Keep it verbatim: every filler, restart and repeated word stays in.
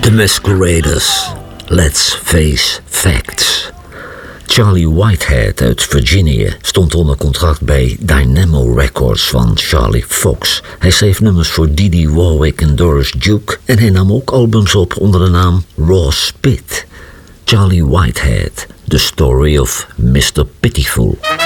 The Masqueraders. Let's face facts. Charlie Whitehead uit Virginia stond onder contract bij Dynamo Records van Charlie Fox. Hij schreef nummers voor Didi Warwick en Doris Duke en hij nam ook albums op onder de naam Raw Spit. Charlie Whitehead, The Story of mister Pitiful.